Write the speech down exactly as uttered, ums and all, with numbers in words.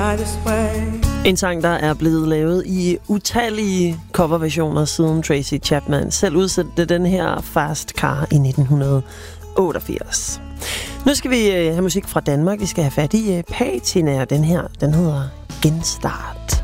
En sang, der er blevet lavet i utallige coverversioner siden Tracy Chapman selv udsendte den her Fast Car i nitten otteogfirs. Nu skal vi have musik fra Danmark. Vi skal have fat i Patina. Den her, den hedder Genstart.